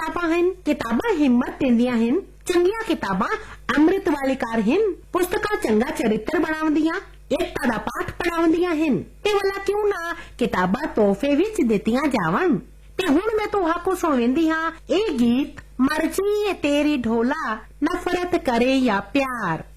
किताबां हन। किताबां हिम्मत दिंदियां हन। चंगियां किताबां अमृत वाली कार हन। पुस्तकां चंगा चरित्र बनावंदियां, एकता दा पाठ पढ़ावंदियां हन। ते भला क्यों ना किताबां तोहफे विच दित्तियां जावन। ते हुण मैं तुहाको सुणांदी हां ਇਹ गीत। मर्जी है तेरी ढोला, नफरत करे या प्यार।